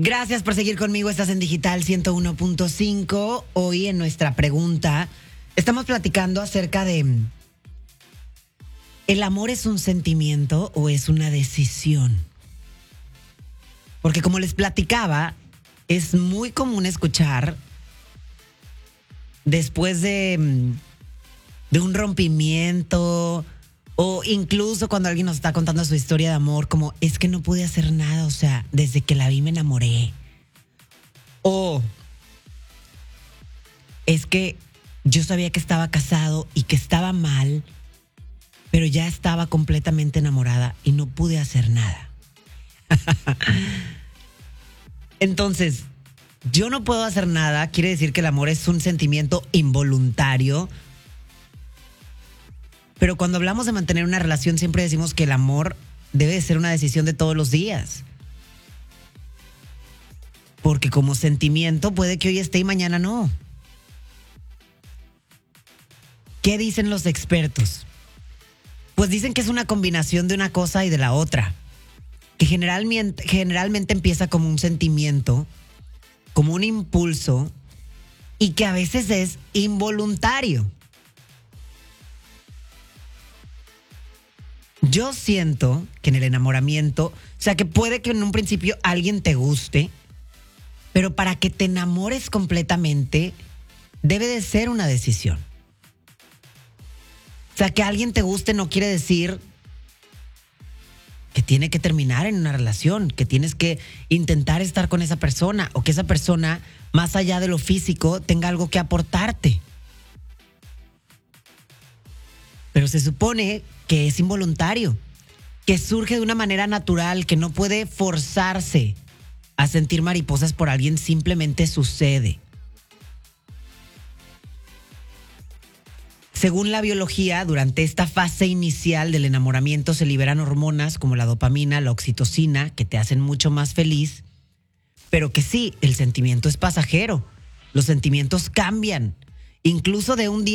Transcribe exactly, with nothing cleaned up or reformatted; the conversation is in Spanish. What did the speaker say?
Gracias por seguir conmigo. Estás en Digital ciento uno punto cinco. Hoy en nuestra pregunta estamos platicando acerca de ¿el amor es un sentimiento o es una decisión? Porque como les platicaba, es muy común escuchar después de, de un rompimiento o incluso cuando alguien nos está contando su historia de amor, como es que no pude hacer nada, o sea, desde que la vi me enamoré. O es que yo sabía que estaba casado y que estaba mal, pero ya estaba completamente enamorada y no pude hacer nada. Entonces, yo no puedo hacer nada, quiere decir que el amor es un sentimiento involuntario. Pero cuando hablamos de mantener una relación, siempre decimos que el amor debe de ser una decisión de todos los días. Porque como sentimiento puede que hoy esté y mañana no. ¿Qué dicen los expertos? Pues dicen que es una combinación de una cosa y de la otra. Que generalmente, generalmente empieza como un sentimiento, como un impulso, y que a veces es involuntario. Yo siento que en el enamoramiento, o sea, que puede que en un principio alguien te guste, pero para que te enamores completamente, debe de ser una decisión. O sea, que alguien te guste no quiere decir que tiene que terminar en una relación, que tienes que intentar estar con esa persona o que esa persona, más allá de lo físico, tenga algo que aportarte. Pero se supone que es involuntario, que surge de una manera natural, que no puede forzarse a sentir mariposas por alguien, simplemente sucede. Según la biología, durante esta fase inicial del enamoramiento se liberan hormonas como la dopamina, la oxitocina, que te hacen mucho más feliz, pero que sí, el sentimiento es pasajero, los sentimientos cambian, incluso de un día